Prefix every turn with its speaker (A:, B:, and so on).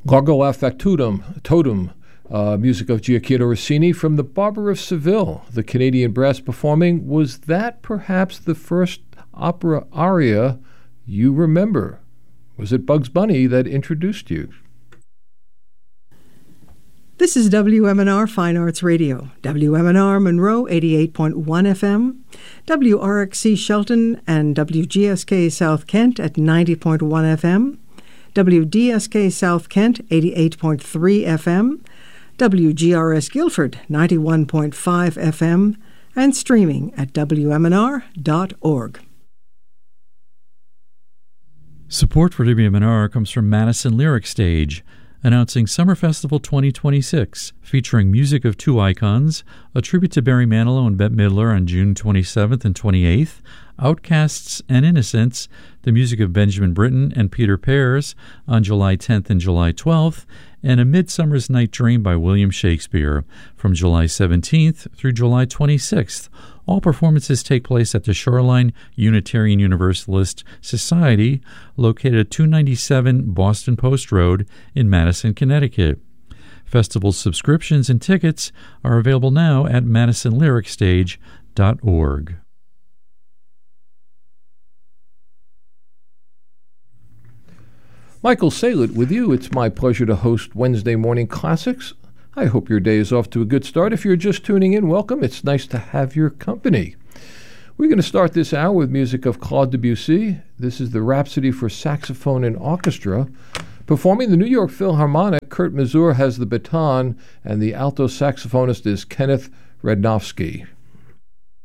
A: Largo Affectum, Totem, music of Gioacchino Rossini from The Barber of Seville, the Canadian brass performing. Was that perhaps the first opera aria you remember? Was it Bugs Bunny that introduced you?
B: This is WMNR Fine Arts Radio, WMNR Monroe 88.1 FM, WRXC Shelton and WGSK South Kent at 90.1 FM, WDSK South Kent 88.3 FM, WGRS Guilford 91.5 FM, and streaming at WMNR.org.
C: Support for WMNR comes from Madison Lyric Stage, announcing Summer Festival 2026, featuring music of two icons, a tribute to Barry Manilow and Bette Midler on June 27th and 28th, Outcasts and Innocents, the music of Benjamin Britten and Peter Pears on July 10th and July 12th, and A Midsummer's Night Dream by William Shakespeare from July 17th through July 26th. All performances take place at the Shoreline Unitarian Universalist Society, located at 297 Boston Post Road in Madison, Connecticut. Festival subscriptions and tickets are available now at madisonlyricstage.org.
A: Michael Saylett with you. It's my pleasure to host Wednesday Morning Classics. I hope your day is off to a good start. If you're just tuning in, welcome. It's nice to have your company. We're going to start this hour with music of Claude Debussy. This is the Rhapsody for Saxophone and Orchestra. Performing the New York Philharmonic, Kurt Masur has the baton, and the alto saxophonist is Kenneth Radnofsky.